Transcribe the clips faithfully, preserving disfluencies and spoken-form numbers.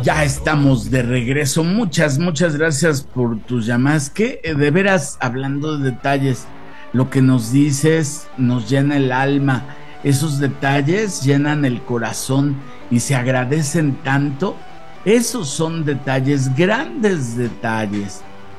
Ya estamos de regreso. Muchas, muchas gracias por tus llamadas. Que eh, de veras, hablando de detalles, lo que nos dices nos llena el alma. Esos detalles llenan el corazón y se agradecen tanto. Esos son detalles, grandes detalles.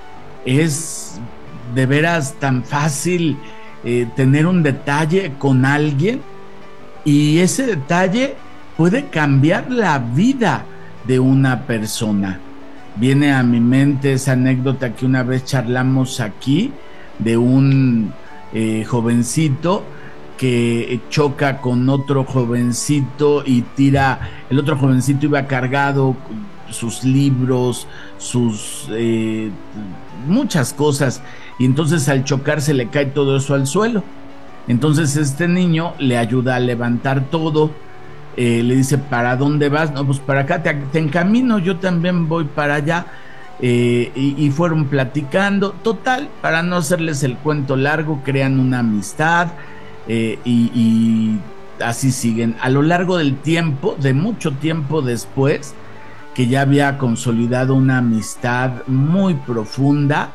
Es de veras tan fácil eh, tener un detalle con alguien y ese detalle puede cambiar la vida de una persona. Viene a mi mente esa anécdota que una vez charlamos aquí de un eh, jovencito que choca con otro jovencito y tira, el otro jovencito iba cargado sus libros, sus eh, muchas cosas, y entonces al chocar se le cae todo eso al suelo. Entonces este niño le ayuda a levantar todo. Eh, le dice, ¿para dónde vas? No, pues para acá, te, te encamino, yo también voy para allá. Eh, y, y fueron platicando. Total, para no hacerles el cuento largo, crean una amistad eh, y, y así siguen. A lo largo del tiempo, de mucho tiempo después, que ya había consolidado una amistad muy profunda,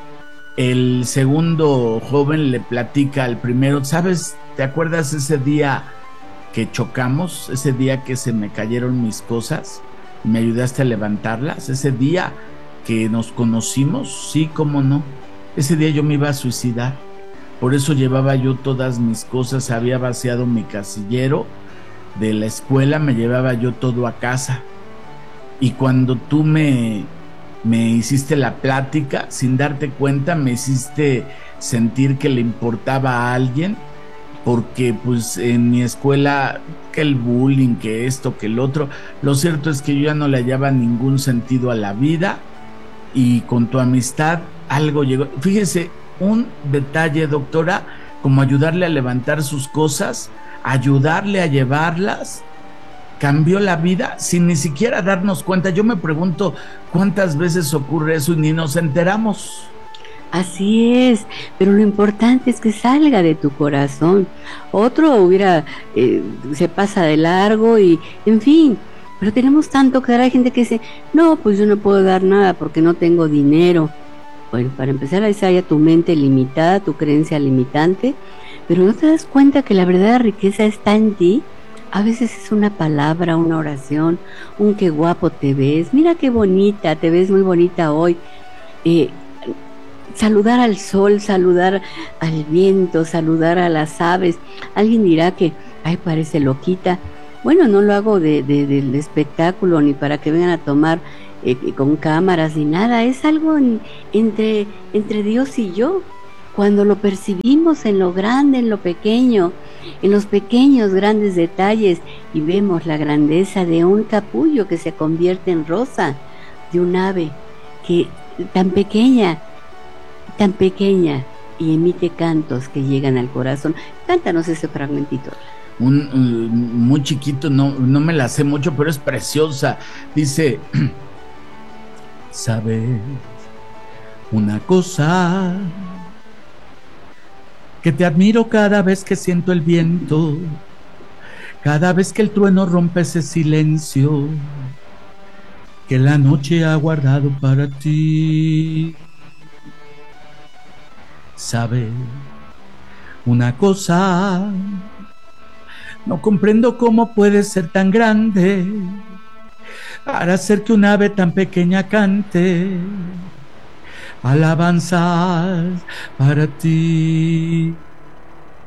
el segundo joven le platica al primero, ¿sabes? ¿Te acuerdas ese día que chocamos, ese día que se me cayeron mis cosas y me ayudaste a levantarlas, ese día que nos conocimos? Sí, cómo no, ese día yo me iba a suicidar, por eso llevaba yo todas mis cosas, había vaciado mi casillero de la escuela, me llevaba yo todo a casa, y cuando tú me, me hiciste la plática, sin darte cuenta me hiciste sentir que le importaba a alguien, porque pues en mi escuela, que el bullying, que esto, que el otro, lo cierto es que yo ya no le hallaba ningún sentido a la vida, y con tu amistad algo llegó. Fíjese, un detalle, doctora, como ayudarle a levantar sus cosas, ayudarle a llevarlas, cambió la vida sin ni siquiera darnos cuenta. Yo me pregunto cuántas veces ocurre eso y ni nos enteramos. Así es, pero lo importante es que salga de tu corazón. Otro hubiera, eh, se pasa de largo y, en fin, pero tenemos tanto que dar. Hay gente que dice, no, pues yo no puedo dar nada porque no tengo dinero. Bueno, para empezar, ahí está ya tu mente limitada, tu creencia limitante, pero no te das cuenta que la verdadera riqueza está en ti. A veces es una palabra, una oración, un qué guapo te ves, mira qué bonita, te ves muy bonita hoy. Eh, saludar al sol, saludar al viento, saludar a las aves. Alguien dirá que, ay, parece loquita. Bueno, no lo hago de, de, del espectáculo ni para que vengan a tomar eh, con cámaras ni nada. Es algo en, entre, entre Dios y yo. Cuando lo percibimos en lo grande, en lo pequeño, en los pequeños grandes detalles, y vemos la grandeza de un capullo que se convierte en rosa, de un ave que tan pequeña, tan pequeña y emite cantos que llegan al corazón. Cántanos ese fragmentito. Un, un muy chiquito, no, no me la sé mucho, pero es preciosa. Dice, ¿sabes una cosa? Que te admiro cada vez que siento el viento, cada vez que el trueno rompe ese silencio que la noche ha guardado para ti. ¿Sabes una cosa? No comprendo cómo puede ser tan grande para hacer que un ave tan pequeña cante alabanzas para ti.